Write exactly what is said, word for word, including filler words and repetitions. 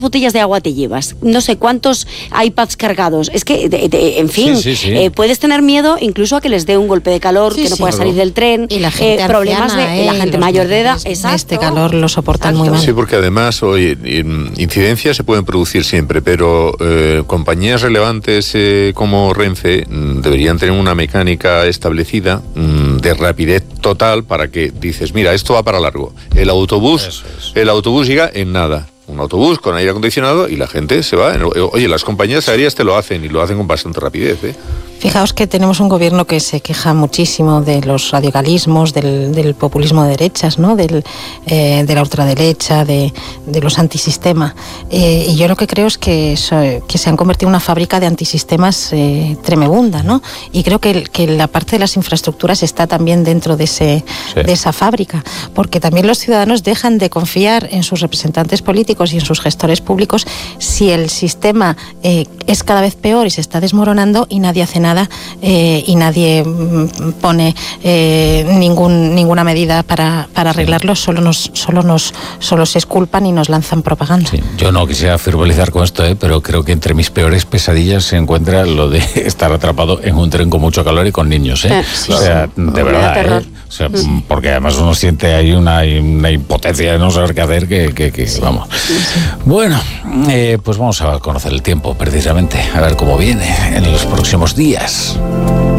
botellas de agua te llevas? No sé cuántos iPads cargados. Es que, de, de, en fin, sí, sí, sí. Eh, puedes tener miedo incluso a que les dé un golpe de calor, sí, que no sí, puedas salir del tren, y la gente eh, problemas anciana, de eh, la gente mayor de edad. Exacto. Este calor lo soportan Exacto. muy mal. Sí, porque además, oye, incidencias se pueden producir siempre, pero eh, compañías relevantes eh, como Renfe mm, deberían tener una mecánica establecida mm, de rapidez total para que dices, mira, esto va para largo. El autobús, Eso es. el autobús llega en nada. Un autobús con aire acondicionado y la gente se va. Oye, las compañías aéreas te lo hacen y lo hacen con bastante rapidez, ¿eh? Fijaos que tenemos un gobierno que se queja muchísimo de los radicalismos, del, del populismo de derechas, ¿no? Del, eh, de la ultraderecha, de, de los antisistema. Eh, y yo lo que creo es que, so, que se han convertido en una fábrica de antisistemas eh, tremebunda, ¿no? Y creo que, que la parte de las infraestructuras está también dentro de, ese, sí. de esa fábrica, porque también los ciudadanos dejan de confiar en sus representantes políticos y en sus gestores públicos si el sistema eh, es cada vez peor y se está desmoronando y nadie hace nada. Eh, y nadie pone eh, ningún, ninguna medida para, para arreglarlo, solo nos, solo nos solo se exculpan y nos lanzan propaganda. Sí, yo no quisiera frivolizar con esto, eh, pero creo que entre mis peores pesadillas se encuentra lo de estar atrapado en un tren con mucho calor y con niños, ¿eh? Sí, o sea, sí. de verdad, ¿eh? O sea, sí. Porque además uno siente ahí una, una impotencia de no saber qué hacer, que, que, que sí. vamos. Sí. Bueno, eh, pues vamos a conocer el tiempo precisamente, a ver cómo viene en los próximos días.